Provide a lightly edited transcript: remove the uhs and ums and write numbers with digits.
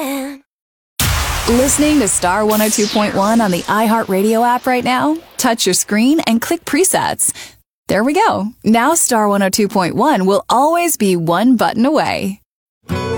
Listening to Star 102.1 on the iHeartRadio app right now? Touch your screen and click presets. There we go. Now Star 102.1 will always be one button away.